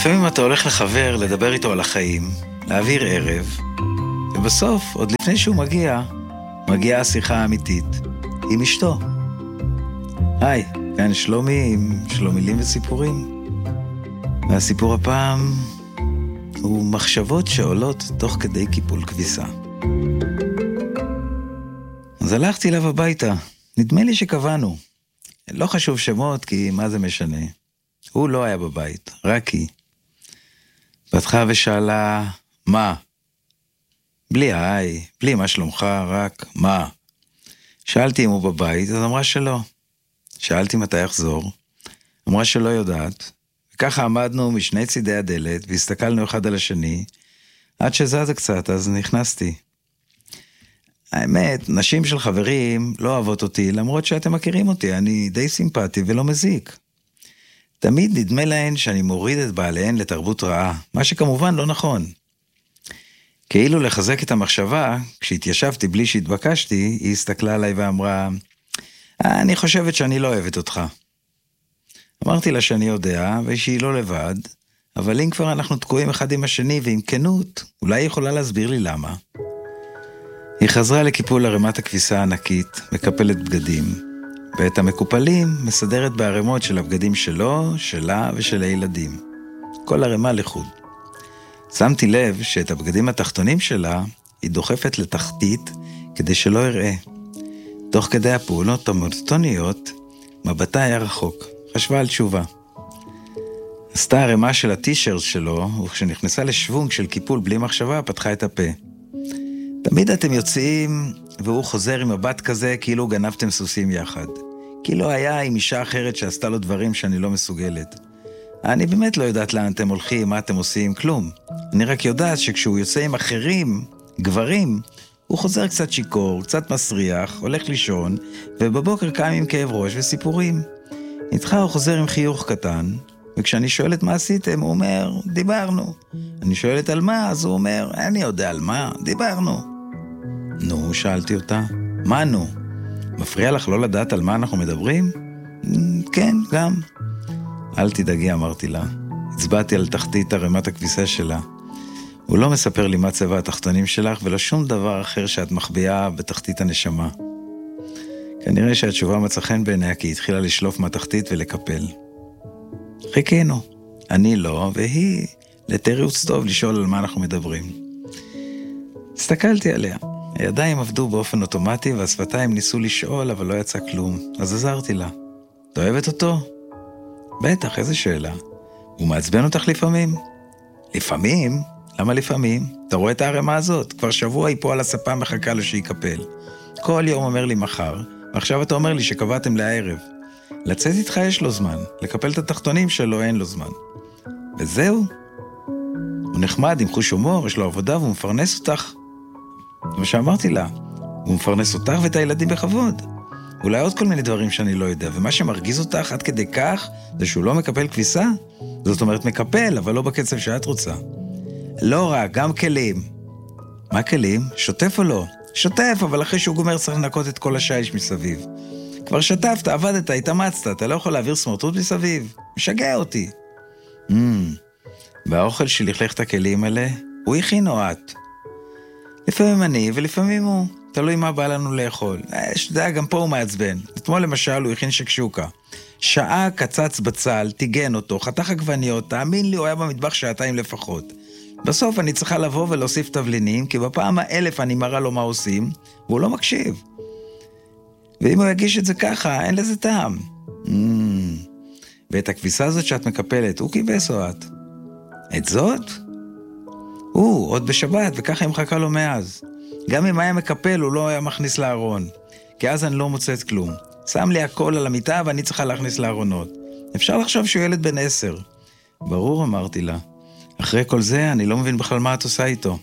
לפעמים אתה הולך לחבר, לדבר איתו על החיים, להעביר ערב, ובסוף, עוד לפני שהוא מגיעה השיחה האמיתית עם אשתו. היי, כאן שלומי עם שלומילים וסיפורים. והסיפור הפעם הוא מחשבות שעולות תוך כדי קיפול כביסה. אז הלכתי אליו הביתה, נדמה לי שקבענו. לא חשוב שמות, כי מה זה משנה. הוא לא היה בבית, רק היא. פתחה ושאלה, מה? בלי היי, בלי מה שלומך, רק מה? שאלתי אם הוא בבית, אז אמרה שלא. שאלתי מתי יחזור, אמרה שלא יודעת. וככה עמדנו משני צידי הדלת, והסתכלנו אחד על השני, עד שזזה קצת, אז נכנסתי. האמת, נשים של חברים לא אוהבות אותי, למרות שאתם מכירים אותי, אני די סימפטי ולא מזיק. תמיד נדמה להן שאני מוריד את בעליהן לתרבות רעה, מה שכמובן לא נכון. כאילו לחזק את המחשבה, כשהתיישבתי בלי שהתבקשתי, היא הסתכלה עליי ואמרה, אני חושבת שאני לא אוהבת אותך. אמרתי לה שאני יודע, ושהיא לא לבד, אבל אם כבר אנחנו תקועים אחד עם השני, ועם כנות, אולי היא יכולה להסביר לי למה. היא חזרה לקיפול ערימת הכביסה הענקית, מקפלת בגדים, ואת המקופלים מסדרת בערימות של הבגדים שלו, שלה ושל הילדים. כל ערימה לחוד. שמתי לב שאת הבגדים התחתונים שלה היא דוחפת לתחתית כדי שלא יראה. תוך כדי הפעולות המונוטוניות, מבטה היה רחוק. חשבה על תשובה. עשתה ערימה של הטישרט שלו, וכשנכנסה לשוונג של קיפול בלי מחשבה, פתחה את הפה. תמיד אתם יוצאים, והוא חוזר עם מבט כזה, כאילו גנבתם סוסים יחד. כאילו היה עם אישה אחרת שעשתה לו דברים שאני לא מסוגלת. אני באמת לא יודעת לאן אתם הולכים, מה אתם עושים, כלום. אני רק יודעת שכשהוא יוצא עם אחרים, גברים, הוא חוזר קצת שיקור, קצת מסריח, הולך לישון, ובבוקר קם עם כאב ראש וסיפורים. איתך הוא חוזר עם חיוך קטן, וכשאני שואלת מה עשיתם, הוא אומר, דיברנו. אני שואלת על מה, אז הוא אומר, אני יודע על מה, דיברנו. נו, שאלתי אותה, מה נו? מפריע לך לא לדעת על מה אנחנו מדברים? כן, גם. אל תדאגי, אמרתי לה. הצבעתי על תחתית ערימת הכביסה שלה. הוא לא מספר לי מה צבע התחתונים שלך, ולא שום דבר אחר שאת מחביאה בתחתית הנשמה. כנראה שהתשובה מצא חן בעיניה, כי היא התחילה לשלוף מהתחתית ולקפל. חיכינו. אני לא, והיא לתירוץ טוב לשאול על מה אנחנו מדברים. הסתכלתי עליה. הידיים עבדו באופן אוטומטי, והשפתיים ניסו לשאול, אבל לא יצא כלום. אז עזרתי לה. את אוהבת אותו? בטח, איזה שאלה. הוא מעצבן אותך לפעמים? לפעמים? למה לפעמים? אתה רואה את הערימה הזאת? כבר שבוע היא פה על הספה מחכה לו שיקפל. כל יום אומר לי מחר, ועכשיו אתה אומר לי שקבעתם לערב. לצאת איתך יש לו זמן, לקפל את התחתונים שלו אין לו זמן. וזהו. הוא נחמד עם חוש הומור, יש לו עבודה והוא מפרנס אותך. כמו שאמרתי לה, הוא מפרנס אותך ואת הילדים בכבוד. אולי עוד כל מיני דברים שאני לא יודע, ומה שמרגיז אותך עד כדי כך, זה שהוא לא מקפל כביסה. זאת אומרת מקפל, אבל לא בקצב שאת רוצה. לא רק, גם כלים. מה כלים? שוטף או לא? שוטף, אבל אחרי שהוא גומר צריך לנקות את כל השיש מסביב. כבר שטפת, עבדת, התאמצת, אתה לא יכול להעביר סמרטוט מסביב? משגע אותי. והאוכל שלכלך את הכלים האלה, הוא הכין או את? לפעמים אני ולפעמים הוא. תלוי מה בא לנו לאכול. שדע, גם פה הוא מעצבן. אתמול למשל הוא הכין שקשוקה. שעה קצץ בצל, תיגן אותו, חתך עגבניות, תאמין לי הוא היה במטבח שעתיים לפחות. בסוף אני צריכה לבוא ולהוסיף תבלינים, כי בפעם האלף אני מראה לו מה עושים, והוא לא מקשיב. ואם הוא יגיש את זה ככה, אין לזה טעם. ואת הכביסה הזאת שאת מקפלת, הוא כיבס או את? את זאת? הוא, עוד בשבת, וככה היא מחכה לו מאז. גם אם היה מקפל, הוא לא היה מכניס לארון. כי אז אני לא מוצאת כלום. שם לי הכל על המיטה, ואני צריכה להכניס לארונות. אפשר לחשוב שהוא ילד בן 10. ברור, אמרתי לה. אחרי כל זה, אני לא מבין בכלל מה את עושה איתו.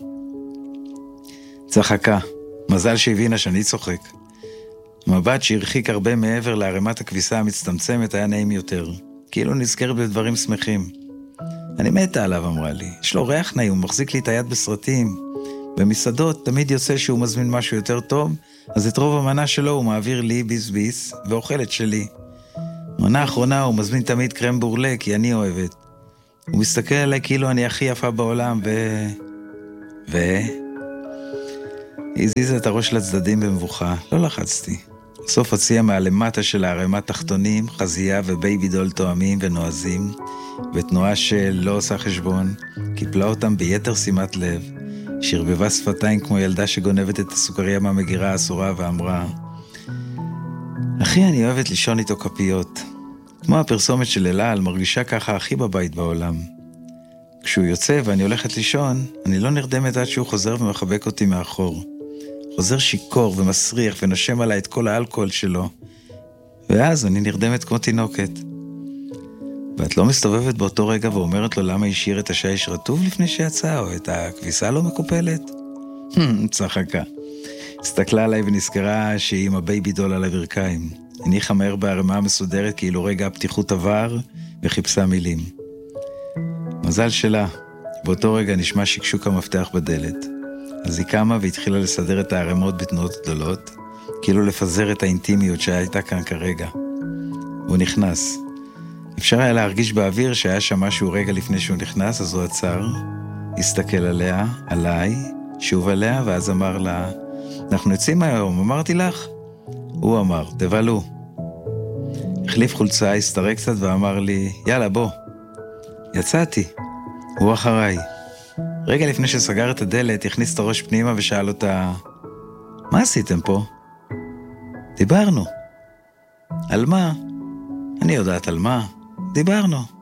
צחקה. מזל שהבינה שאני צוחק. מבט שהרחיק הרבה מעבר לערימת הכביסה המצטמצמת היה נעים יותר. כאילו נזכרת בדברים שמחים. אני מתה עליו, אמרה לי. יש לו ריח נעים, הוא מחזיק לי את היד בסרטים. במסעדות תמיד יוצא שהוא מזמין משהו יותר טוב, אז את רוב המנה שלו הוא מעביר לי ביס ואוכלת שלי. מנה האחרונה הוא מזמין תמיד קרם בורלה, כי אני אוהבת. הוא מסתכל עליי כאילו אני הכי יפה בעולם, היא הזיזה את הראש לצדדים במבוכה, לא לחצתי. בסוף הוציאה מהלמטה של הערימת תחתונים, חזייה ובייבי דול תואמים ונועזים, בתנועה של לא עושה חשבון, קיפלה אותם ביתר שימת לב, שרבבה שפתיים כמו ילדה שגונבת את הסוכריה מהמגירה האסורה ואמרה, אחי, אני אוהבת לישון איתו כפיות. כמו הפרסומת של אלעל, מרגישה ככה הכי בבית בעולם. כשהוא יוצא ואני הולכת לישון, אני לא נרדמת עד שהוא חוזר ומחבק אותי מאחור. חוזר שיקור ומסריח ונושם עליי את כל האלכוהול שלו. ואז אני נרדמת כמו תינוקת. ואת לא מסתובבת באותו רגע ואומרת לו למה השאיר את השיש רטוב לפני שיצא, או את הכביסה לא מקופלת? צחקה. הסתכלה עליי ונזכרה שהיא עם הבייבי דול על הברכיים. הניחה מהר בהרמה המסודרת כאילו רגע הפתיחות עבר וחיפשה מילים. מזל שלה, באותו רגע נשמע שקשוק המפתח בדלת. אז היא קמה והתחילה לסדר את הערמות בתנועות גדולות, כאילו לפזר את האינטימיות שהייתה כאן כרגע. הוא נכנס. אפשר היה להרגיש באוויר שהיה שם משהו רגע לפני שהוא נכנס, אז הוא עצר, הסתכל עליה, עליי, שוב עליה, ואז אמר לה, אנחנו יוצאים היום, אמרתי לך? הוא אמר, תבלו. החליף חולצה, הסתרק קצת ואמר לי, יאללה בוא. יצאתי. הוא אחריי. רגע לפני שסגר את הדלת, הכניס את הראש פנימה ושאל אותה, מה עשיתם פה? דיברנו. על מה? אני יודעת על מה. דיברנו.